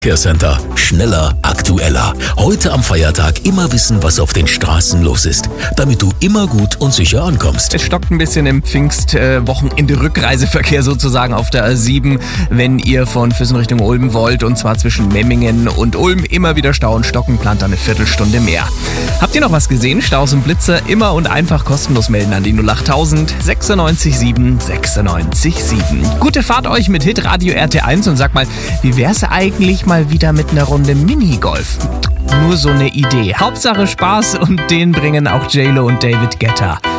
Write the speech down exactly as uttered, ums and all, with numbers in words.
Center. Schneller, aktueller. Heute am Feiertag immer wissen, was auf den Straßen los ist, damit du immer gut und sicher ankommst. Es stockt ein bisschen im Pfingstwochenende-Rückreiseverkehr sozusagen auf der A sieben, wenn ihr von Füssen Richtung Ulm wollt, und zwar zwischen Memmingen und Ulm. Immer wieder Stau und Stocken, plant da eine Viertelstunde mehr. Habt ihr noch was gesehen? Staus und Blitze immer und einfach kostenlos melden an die null acht tausend sechsundneunzig sieben sechsundneunzig sieben. Gute Fahrt euch mit Hitradio R T eins und sag mal, wie wär's eigentlich mal wieder mit einer Runde Minigolf? Nur so eine Idee. Hauptsache Spaß, und den bringen auch J-Lo und David Guetta.